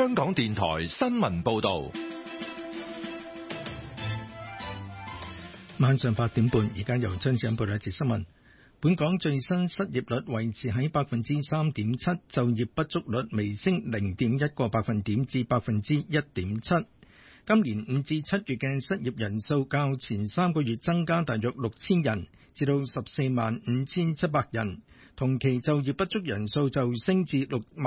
香港電台新聞報道。 晚上8點半，而家由張子欣報道一節新聞。本港最新失業率維持喺3.7%，就業不足率微升0.1個百分點至1.7%。今年5至7月嘅失業人數較前3個月增加大約6000人，至到145700人。同期就業不足人數就升至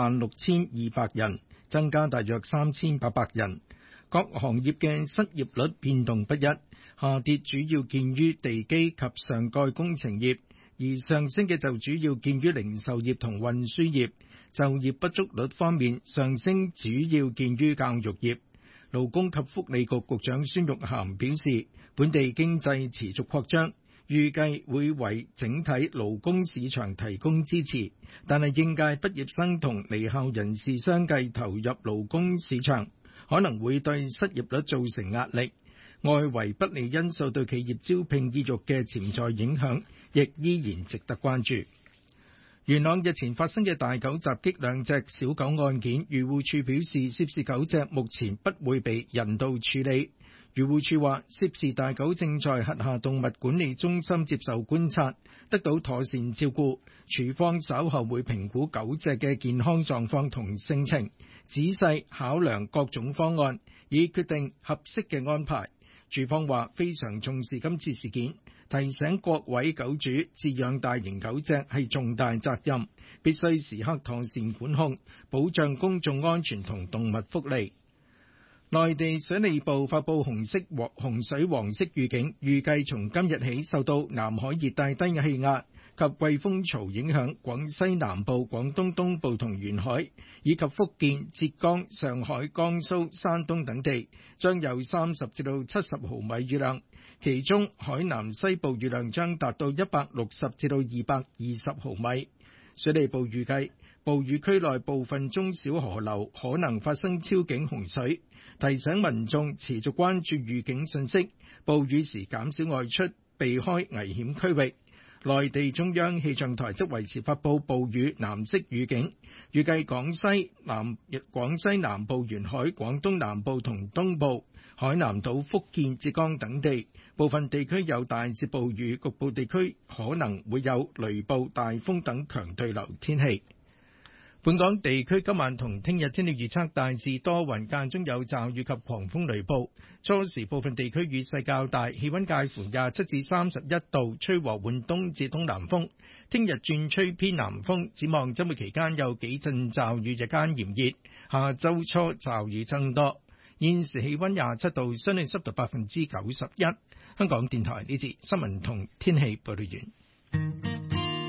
66200人，增加大約3800人。各行業嘅失業率變動不一，下跌主要見於地基及上蓋工程業，而上升嘅就主要見於零售業同運輸業。就業不足率方面，上升主要見於教育業。勞工及福利局局長孫玉菡表示，本地經濟持續擴張，預計會為整體勞工市場提供支持，但係應屆畢業生同離校人士相繼投入勞工市場，可能會對失業率造成壓力。外圍不利因素對企業招聘意欲嘅潛在影響，亦依然值得關注。元朗日前發生嘅大狗襲擊2隻小狗案件，漁護署表示涉事狗隻目前不會被人道處理。漁護署話，涉事大狗正在轄下動物管理中心接受觀察，得到妥善照顧。署方稍後會評估狗隻嘅健康狀況同性情，仔細考量各種方案，以決定合適嘅安排。署方話非常重視今次事件，提醒各位狗主，飼養大型狗隻係重大責任，必須時刻妥善管控，保障公眾安全同動物福利。內地水利部發布洪水黃色預警，預計從今日起受到南海熱帶低氣壓及季風槽影響，廣西南部、廣東東部同沿海，以及福建、浙江、上海、江蘇、山東等地將有30至到70毫米雨量，其中海南西部雨量將達到160至到220毫米。水利部預計暴雨區內部分中小河流可能發生超警洪水，提醒民眾持續關注預警信息，暴雨時減少外出，避開危險區域。內地中央氣象台則維持發布暴雨藍色預警，預計廣西南部沿海、廣東南部同東部、海南島、福建、浙江等地部分地區有大致暴雨，局部地區可能會有雷暴、大風等強對流天氣。本港地區今晚同聽日天氣預測大致多雲，間中有驟雨及狂風雷暴，初時部分地區雨勢較大，氣溫介乎27至31度，吹和緩東至東南風。聽日轉吹偏南風，展望周末期間有幾陣驟雨，日間炎熱，下周初驟雨增多。現時氣溫27度，相對濕度91%。香港電台呢節新聞同天氣報道完。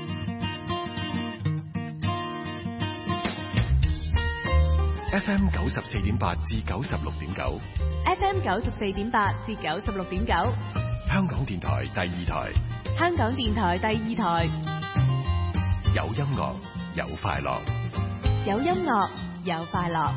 FM 94.8至96.9 ，FM 94.8至96.9， 香港電台第2台， 香港電台第2台， 有音樂有快樂， 有音樂有快樂。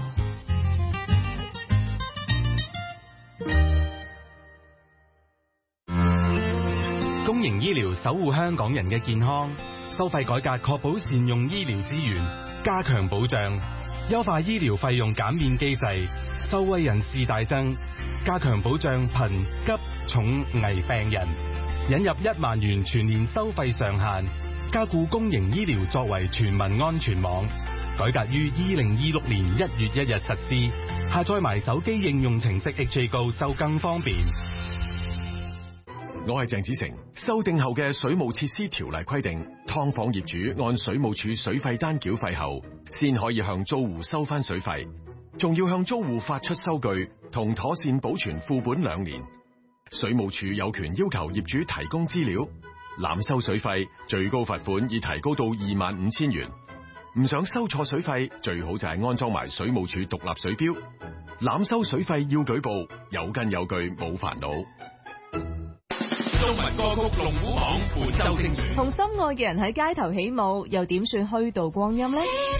公營醫療守護香港人嘅健康，收費改革確保善用醫療資源，加強保障。優化醫療費用減免機制，受惠人士大增，加強保障貧急重危病人，引入1萬元全年收費上限，加固公營醫療作為全民安全網，改革於2026年1月1日實施，下載埋手機應用程式 HA Go 就更方便。 我係鄭子誠。修訂後嘅水務設施條例規定，劏房業主按水務署水費單繳費後，先可以向租戶收翻水費，仲要向租戶發出收據同妥善保存副本2年。水務署有權要求業主提供資料，濫收水費最高罰款已提高到25,000元。唔想收錯水費，最好就係安裝埋水務署獨立水錶。濫收水費要舉報，有根有據冇煩惱。 中文歌曲龍虎榜本周精選， 同心愛嘅人喺街頭起舞，又點算虛度光陰呢？